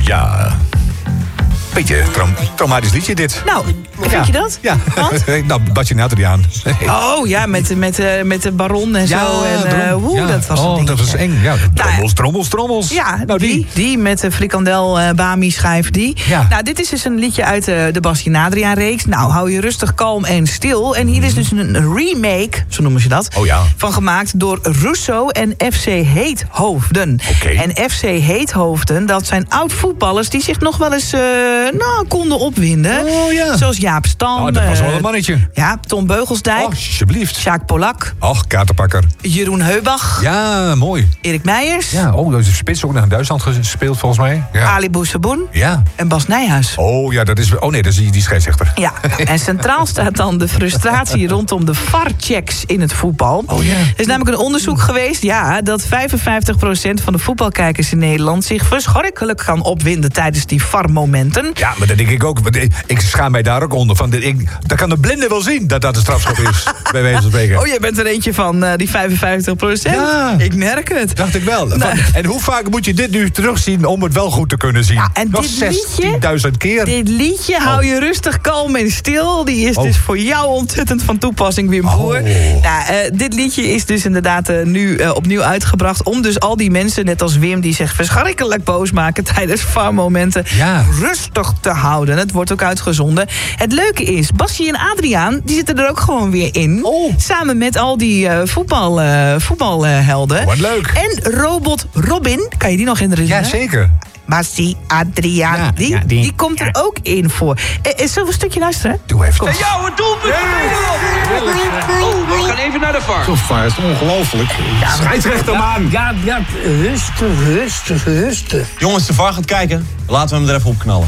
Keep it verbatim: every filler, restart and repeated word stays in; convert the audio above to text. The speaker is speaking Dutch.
Ja. Beetje traum- traumatisch liedje dit. Nou, hoe vind je dat? Ja, Want? nou, Basje en Adriaan. Oh ja, met, met, uh, met de baron en Ja, zo. En, uh, daarom. woe, Ja. dat was oh, een dat dingetje. was eng. Ja, trommels, trommels, trommels. Ja, nou, die, die. die met de frikandel uh, Bami schijf, die. Ja. Nou, dit is dus een liedje uit uh, de Basje en Adriaan reeks. Nou, hou je rustig, kalm en stil. En hier is dus een remake, zo noemen ze dat, Oh ja. van gemaakt door Russo en F C Heethoofden. Oké. En F C Heethoofden, dat zijn oud-voetballers die zich nog wel eens uh, nou, konden opwinden. Oh ja. Zoals Jaap Stam. Oh, dat was wel uh, een mannetje. Ja, Tom Beugelsdijk. Oh, alsjeblieft. Sjaak Polak. Och, kaartenpakker. Jeroen Heubach. Ja, mooi. Erik Meijers. Ja, oh, dat is de spits ook naar Duitsland gespeeld volgens mij. Ja. Ali Boussaboun. Ja. En Bas Nijhuis. Oh ja, dat is... Oh nee, dat is die, die scheidsrechter. Ja, en centraal staat dan de frustratie rondom de V A R-checks in het voetbal. Oh ja. Er is namelijk een onderzoek geweest, ja, dat vijfenvijftig procent van de voetbalkijkers in Nederland zich verschrikkelijk kan opwinden tijdens die V A R-momenten. Ja, maar dat denk ik ook. Want ik- Ik schaam mij daar ook onder. Van, ik, dat kan de blinde wel zien dat dat een strafschop is. Bij wijze van spreken. Oh, jij bent er eentje van uh, die vijfenvijftig procent? Ja. Ik merk het. Dacht ik wel. Van, Nou. en hoe vaak moet je dit nu terugzien om het wel goed te kunnen zien? Ja, en Nog dit liedje- zestienduizend keer. Dit liedje, hou je rustig, kalm en stil. Die is Oh. dus voor jou ontzettend van toepassing, Wim Boer. Oh. Nou, uh, dit liedje is dus inderdaad uh, nu uh, opnieuw uitgebracht... om dus al die mensen, net als Wim, die zich verschrikkelijk boos maken... tijdens V A R-momenten, Ja. rustig te houden. Het wordt ook uitgezonden. Het leuke is, Basje en Adriaan, die zitten er ook gewoon weer in. Oh. Samen met al die uh, voetbal, uh, voetbalhelden. Oh, wat leuk. En Robot Robin, kan je die nog herinneren? Ja, zeker. Bassie, Adriaan, Ja, die, ja, die, die- komt er ook in voor. Eh, eh, zullen we een stukje luisteren? Doe even. Kom. Ja, het doelpunt van Nederland! Oh, we gaan even naar de V A R. Zo vaar is ongelooflijk. Scheidsrechter, man! Ja, ja, rustig, rustig, rustig. Jongens, de V A R gaat kijken. Laten we hem er even op knallen.